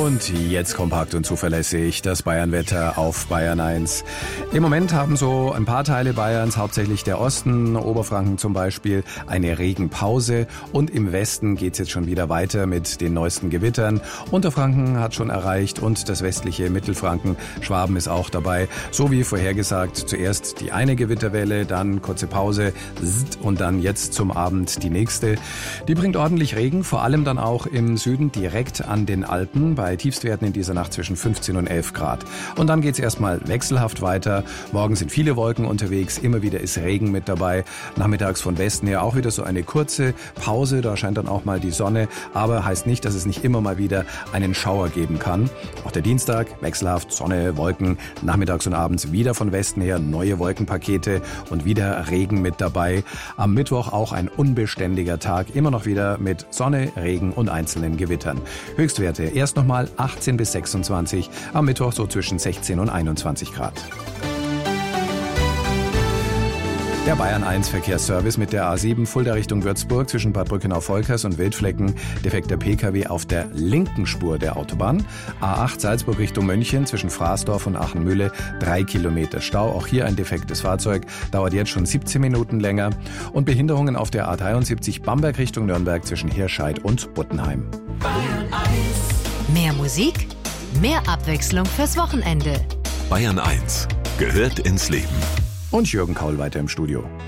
Und jetzt kompakt und zuverlässig das Bayernwetter auf Bayern 1. Im Moment haben so ein paar Teile Bayerns, hauptsächlich der Osten, Oberfranken zum Beispiel, eine Regenpause. Und im Westen geht's jetzt schon wieder weiter mit den neuesten Gewittern. Unterfranken hat schon erreicht und das westliche Mittelfranken. Schwaben ist auch dabei. So wie vorhergesagt, zuerst die eine Gewitterwelle, dann kurze Pause und dann jetzt zum Abend die nächste. Die bringt ordentlich Regen, vor allem dann auch im Süden direkt an den Alpen, bei Tiefstwerten in dieser Nacht zwischen 15 und 11 Grad. Und dann geht's erstmal wechselhaft weiter. Morgen sind viele Wolken unterwegs, immer wieder ist Regen mit dabei. Nachmittags von Westen her auch wieder so eine kurze Pause, da scheint dann auch mal die Sonne, aber heißt nicht, dass es nicht immer mal wieder einen Schauer geben kann. Auch der Dienstag, wechselhaft, Sonne, Wolken, nachmittags und abends wieder von Westen her neue Wolkenpakete und wieder Regen mit dabei. Am Mittwoch auch ein unbeständiger Tag, immer noch wieder mit Sonne, Regen und einzelnen Gewittern. Höchstwerte erst nochmal 18 bis 26, am Mittwoch so zwischen 16 und 21 Grad. Der Bayern 1 Verkehrsservice mit der A7 Fulda Richtung Würzburg zwischen Bad Brückenau-Volkers und Wildflecken. Defekter Pkw auf der linken Spur der Autobahn. A8 Salzburg Richtung München zwischen Fraßdorf und Achenmühle 3 Kilometer Stau. Auch hier ein defektes Fahrzeug. Dauert jetzt schon 17 Minuten länger. Und Behinderungen auf der A73 Bamberg Richtung Nürnberg zwischen Hirscheid und Buttenheim. Bayern 1. Mehr Musik, mehr Abwechslung fürs Wochenende. Bayern 1 gehört ins Leben. Und Jürgen Kaul weiter im Studio.